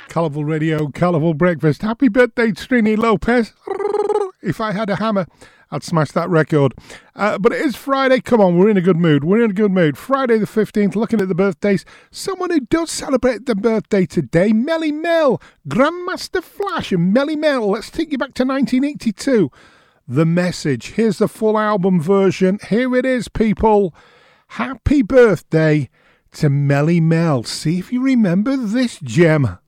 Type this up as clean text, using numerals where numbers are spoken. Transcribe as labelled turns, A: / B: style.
A: Colourful Radio, Colourful Breakfast. Happy birthday, Trini Lopez. If I had a hammer, I'd smash that record. But it is Friday. Come on, we're in a good mood. We're in a good mood. Friday the 15th, looking at the birthdays. Someone who does celebrate their birthday today, Melly Mel. Grandmaster Flash and Melly Mel. Let's take you back to 1982. The Message. Here's the full album version. Here it is, people. Happy birthday to Melly Mel. See if you remember this gem.